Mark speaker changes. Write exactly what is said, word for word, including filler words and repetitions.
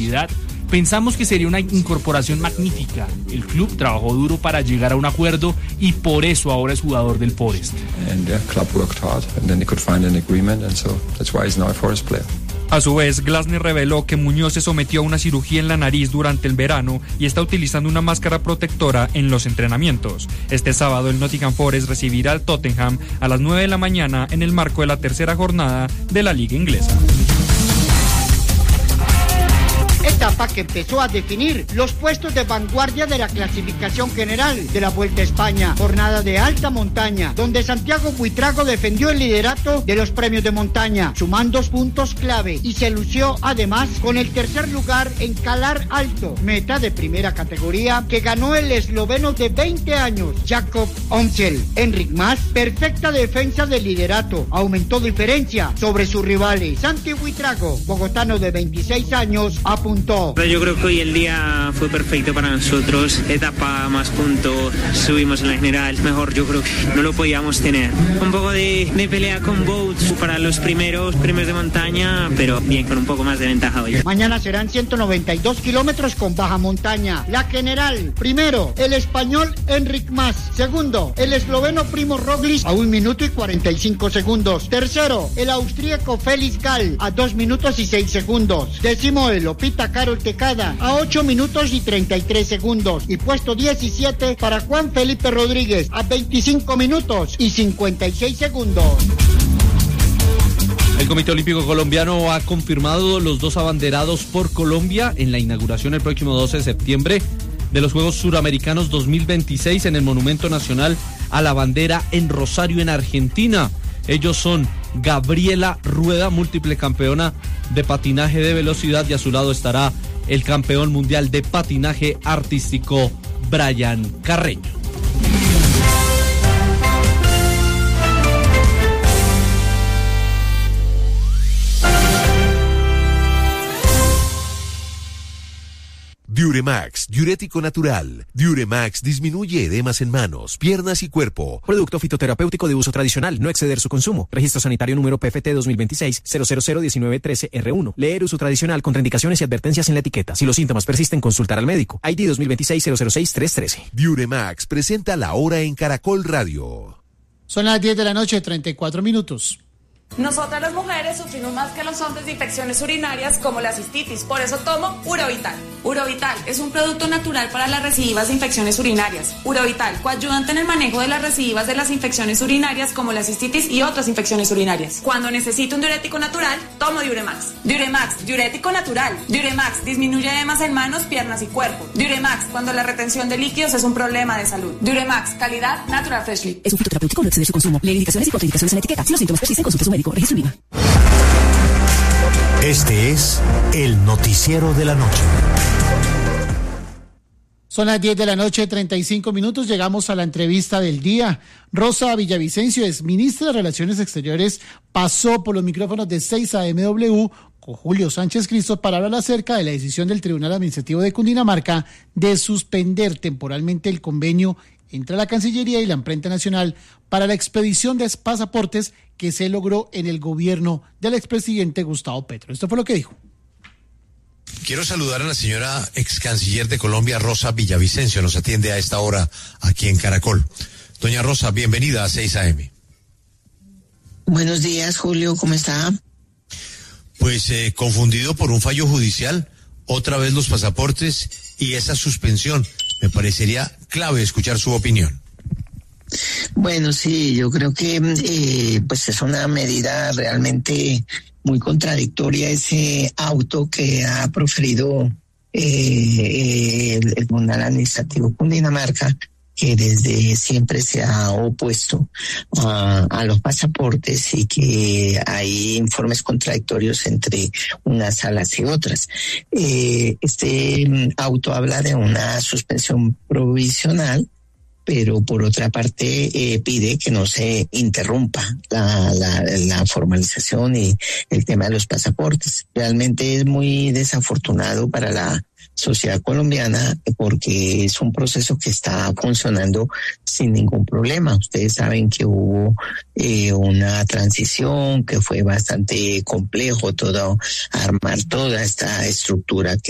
Speaker 1: seriedad, pensamos que sería una incorporación magnífica. El club trabajó duro para llegar a un acuerdo y por eso ahora es jugador del Forest.
Speaker 2: And the club worked hard and then they could find an agreement and so that's why he's now a Forest player.
Speaker 3: A su vez, Glasner reveló que Muñoz se sometió a una cirugía en la nariz durante el verano y está utilizando una máscara protectora en los entrenamientos. Este sábado el Nottingham Forest recibirá al Tottenham a las nueve de la mañana en el marco de la tercera jornada de la Liga Inglesa.
Speaker 4: Etapa que empezó a definir los puestos de vanguardia de la clasificación general de la Vuelta a España, jornada de alta montaña, donde Santiago Buitrago defendió el liderato de los premios de montaña, sumando puntos clave y se lució además con el tercer lugar en Calar Alto, meta de primera categoría que ganó el esloveno de veinte años, Jakob Omsel. Enric Mas, perfecta defensa del liderato, aumentó diferencia sobre sus rivales. Santi Buitrago, bogotano de veintiséis años, apuntó.
Speaker 5: Yo creo que hoy el día fue perfecto para nosotros, etapa más punto, subimos en la general, mejor yo creo que no lo podíamos tener. Un poco de, de pelea con Boats para los primeros premios de montaña, pero bien, con un poco más de ventaja hoy.
Speaker 4: Mañana serán ciento noventa y dos kilómetros con baja montaña. La general, primero, el español Enric Mas, segundo, el esloveno Primo Roglic a un minuto y cuarenta y cinco segundos, tercero, el austríaco Felix Gall a dos minutos y seis segundos, décimo el Opita Carol Tecada a ocho minutos y treinta y tres segundos y puesto diecisiete para Juan Felipe Rodríguez a veinticinco minutos y cincuenta y seis segundos.
Speaker 6: El Comité Olímpico Colombiano ha confirmado los dos abanderados por Colombia en la inauguración el próximo doce de septiembre de los Juegos Suramericanos dos mil veintiséis en el Monumento Nacional a la Bandera en Rosario, en Argentina. Ellos son Gabriela Rueda, múltiple campeona de patinaje de velocidad, y a su lado estará el campeón mundial de patinaje artístico, Brian Carreño.
Speaker 7: Diuremax, diurético natural. Diuremax disminuye edemas en manos, piernas y cuerpo.
Speaker 8: Producto fitoterapéutico de uso tradicional, no exceder su consumo. Registro sanitario número P F T dos mil veintiséis cero cero cero diecinueve trece R uno. Leer uso tradicional, contraindicaciones y advertencias en la etiqueta. Si los síntomas persisten, consultar al médico. I D dos mil veintiséis cero cero seis tres trece.
Speaker 7: Diuremax presenta La Hora en Caracol Radio.
Speaker 9: Son las diez de la noche, treinta y cuatro minutos.
Speaker 10: Nosotras las mujeres sufrimos más que los hombres de infecciones urinarias como la cistitis, por eso tomo Urovital. Urovital es un producto natural para las recidivas de infecciones urinarias. Urovital, coayudante en el manejo de las recidivas de las infecciones urinarias como la cistitis y otras infecciones urinarias. Cuando necesito un diurético natural, tomo Diuremax. Diuremax, diurético natural. Diuremax disminuye edemas en manos, piernas y cuerpo. Diuremax, cuando la retención de líquidos es un problema de salud. Diuremax, calidad Natural Freshly.
Speaker 11: Es un fitoterapéutico, no exceder su consumo. Lee indicaciones y contraindicaciones en la etiqueta. Si los síntomas persisten, consulte a su médico. Registro INVIMA.
Speaker 12: Este es el noticiero de la noche.
Speaker 9: Son las diez de la noche, treinta y cinco minutos. Llegamos a la entrevista del día. Rosa Villavicencio, ex ministra de Relaciones Exteriores, pasó por los micrófonos de seis A M W con Julio Sánchez Cristo para hablar acerca de la decisión del Tribunal Administrativo de Cundinamarca de suspender temporalmente el convenio entre la Cancillería y la Imprenta Nacional para la expedición de pasaportes que se logró en el gobierno del expresidente Gustavo Petro. Esto fue lo que dijo.
Speaker 12: Quiero saludar a la señora ex canciller de Colombia, Rosa Villavicencio. Nos atiende a esta hora aquí en Caracol. Doña Rosa, bienvenida a seis A M.
Speaker 13: Buenos días, Julio, ¿cómo está?
Speaker 12: Pues eh, confundido por un fallo judicial, otra vez los pasaportes y esa suspensión. Me parecería clave escuchar su opinión.
Speaker 13: Bueno, sí, yo creo que eh, pues es una medida realmente muy contradictoria, ese auto que ha proferido eh, el, el Tribunal Administrativo Cundinamarca, que desde siempre se ha opuesto a, a los pasaportes y que hay informes contradictorios entre unas salas y otras. Eh, este auto habla de una suspensión provisional, pero por otra parte eh, pide que no se interrumpa la, la, la formalización y el tema de los pasaportes. Realmente es muy desafortunado para la sociedad colombiana porque es un proceso que está funcionando sin ningún problema. Ustedes saben que hubo eh, una transición que fue bastante complejo, todo armar toda esta estructura que